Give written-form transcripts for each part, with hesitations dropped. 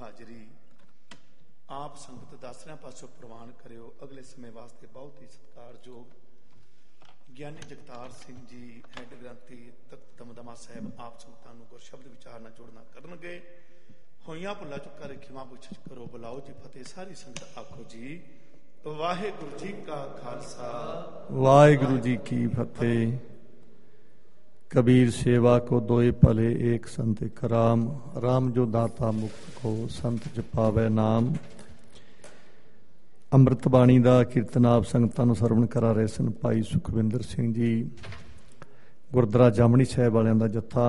ਹਾਜ਼ਰੀ ਆਪ ਸੰਗਤ ਦਾਸਰਿਆਂ ਪਾਸੋਂ ਪ੍ਰਵਾਨ ਕਰਿਓ। ਅਗਲੇ ਸਮੇਂ ਵਾਸਤੇ ਬਹੁਤ ਹੀ ਸਤਿਕਾਰਯੋਗ ਗਿਆਨੀ ਜਗਤਾਰ ਸਿੰਘ ਜੀ ਹੈੱਡ ਗ੍ਰੰਥੀ ਤਖਤ ਦਮਦਮਾ ਸਾਹਿਬ ਆਪ ਸੰਗਤਾਂ ਨੂੰ ਗੁਰਸ਼ਬਦ ਵਿਚਾਰ ਨਾਲ ਜੋੜਨਾ ਕਰਨਗੇ। ਹੋਈਆਂ ਭੁੱਲਾਂ ਚੁੱਕਾਂ ਦੇ ਖਿਮਾ ਪੁੱਛ ਕਰੋ। ਬੁਲਾਓ ਜੀ ਫਤਿਹ। ਸਾਰੀ ਸੰਗਤ ਆਖੋ ਜੀ ਵਾਹਿਗੁਰੂ ਜੀ ਕਾ ਖਾਲਸਾ ਵਾਹਿਗੁਰੂ ਜੀ ਕੀ ਫਤਿਹ। कबीर सेवा को दोए भले एक संत कराम, राम जो दाता मुक्त को संत जपावे नाम। ਅੰਮ੍ਰਿਤ ਬਾਣੀ ਦਾ ਕੀਰਤਨ ਆਪ ਸੰਗਤਾਂ ਨੂੰ ਸਰਵਣ ਕਰਾ ਰਹੇ ਸਨ ਭਾਈ ਸੁਖਵਿੰਦਰ ਸਿੰਘ ਜੀ, ਗੁਰਦੁਆਰਾ ਜਾਮਣੀ ਸਾਹਿਬ ਵਾਲਿਆਂ ਦਾ ਜੱਥਾ।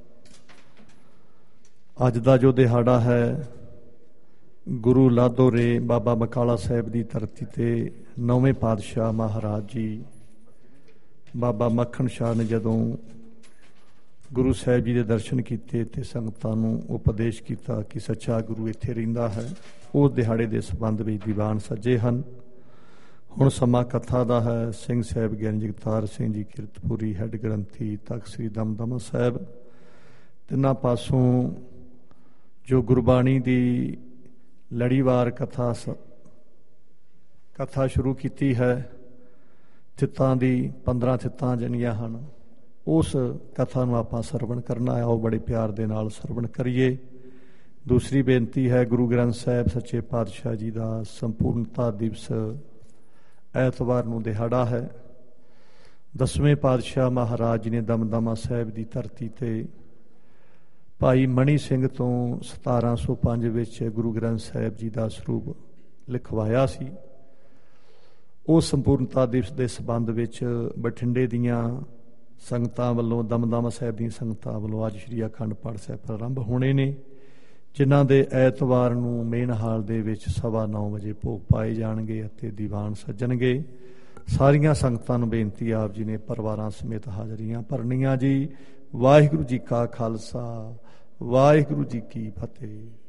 ਅੱਜ ਦਾ ਜੋ ਦਿਹਾੜਾ ਹੈ ਗੁਰੂ ਲਾਧੋਰੇ ਬਾਬਾ ਬਕਾਲਾ ਸਾਹਿਬ ਦੀ ਧਰਤੀ ਤੇ 9ਵੇਂ ਪਾਤਸ਼ਾਹ ਮਹਾਰਾਜ ਜੀ ਬਾਬਾ ਮੱਖਣ ਸ਼ਾਹ ਨੇ ਜਦੋਂ ਗੁਰੂ ਸਾਹਿਬ ਜੀ ਦੇ ਦਰਸ਼ਨ ਕੀਤੇ ਤੇ ਸੰਗਤਾਂ ਨੂੰ ਉਪਦੇਸ਼ ਕੀਤਾ ਕਿ ਸੱਚਾ ਗੁਰੂ ਇੱਥੇ ਰਹਿੰਦਾ ਹੈ, ਉਸ ਦਿਹਾੜੇ ਦੇ ਸੰਬੰਧ ਵਿੱਚ ਦੀਵਾਨ ਸੱਜੇ ਹਨ। ਹੁਣ ਸਮਾਂ ਕਥਾ ਦਾ ਹੈ। ਸਿੰਘ ਸਾਹਿਬ ਗਿਆਨੀ ਜਗਤਾਰ ਸਿੰਘ ਜੀ ਕਿਰਤਪੁਰੀ ਹੈੱਡ ਗ੍ਰੰਥੀ ਤਖਤ ਸ੍ਰੀ ਦਮਦਮਾ ਸਾਹਿਬ, ਤਿੰਨਾਂ ਪਾਸੋਂ ਜੋ ਗੁਰਬਾਣੀ ਦੀ ਲੜੀਵਾਰ ਕਥਾ ਸ਼ੁਰੂ ਕੀਤੀ ਹੈ। ਥਿੱਤਾਂ ਦੀ 15 ਥਿੱਤਾਂ ਜਿਹੜੀਆਂ ਹਨ ਉਸ ਕਥਾ ਨੂੰ ਆਪਾਂ ਸਰਵਣ ਕਰਨਾ ਹੈ। ਆਓ ਬੜੇ ਪਿਆਰ ਦੇ ਨਾਲ ਸਰਵਣ ਕਰੀਏ। ਦੂਸਰੀ ਬੇਨਤੀ ਹੈ ਗੁਰੂ ਗ੍ਰੰਥ ਸਾਹਿਬ ਸੱਚੇ ਪਾਤਸ਼ਾਹ ਜੀ ਦਾ ਸੰਪੂਰਨਤਾ ਦਿਵਸ ਐਤਵਾਰ ਨੂੰ ਦਿਹਾੜਾ ਹੈ। 10ਵੇਂ ਪਾਤਸ਼ਾਹ ਮਹਾਰਾਜ ਜੀ ਨੇ ਦਮਦਮਾ ਸਾਹਿਬ ਦੀ ਧਰਤੀ ਤੇ ਭਾਈ ਮਣੀ ਸਿੰਘ ਤੋਂ 1705 ਵਿੱਚ ਗੁਰੂ ਗ੍ਰੰਥ ਸਾਹਿਬ ਜੀ ਦਾ ਸਰੂਪ ਲਿਖਵਾਇਆ ਸੀ। ਉਹ ਸੰਪੂਰਨਤਾ ਦਿਵਸ ਦੇ ਸੰਬੰਧ ਵਿੱਚ ਬਠਿੰਡੇ ਦੀਆਂ ਸੰਗਤਾਂ ਵੱਲੋਂ, ਦਮਦਮਾ ਸਾਹਿਬ ਦੀਆਂ ਸੰਗਤਾਂ ਵੱਲੋਂ ਅੱਜ ਸ਼੍ਰੀ ਅਖੰਡ ਪਾਠ ਸਾਹਿਬ ਪ੍ਰਾਰੰਭ ਹੋਣੇ ਨੇ, ਜਿਨ੍ਹਾਂ ਦੇ ਐਤਵਾਰ ਨੂੰ ਮੇਨ ਹਾਲ ਦੇ ਵਿੱਚ 9:15 ਵਜੇ ਭੋਗ ਪਾਏ ਜਾਣਗੇ ਅਤੇ ਦੀਵਾਨ ਸੱਜਣਗੇ। ਸਾਰੀਆਂ ਸੰਗਤਾਂ ਨੂੰ ਬੇਨਤੀ ਆਪ ਜੀ ਨੇ ਪਰਿਵਾਰਾਂ ਸਮੇਤ ਹਾਜ਼ਰੀਆਂ ਭਰਨੀਆਂ ਜੀ। ਵਾਹਿਗੁਰੂ ਜੀ ਕਾ ਖਾਲਸਾ ਵਾਹਿਗੁਰੂ ਜੀ ਕੀ ਫਤਿਹ।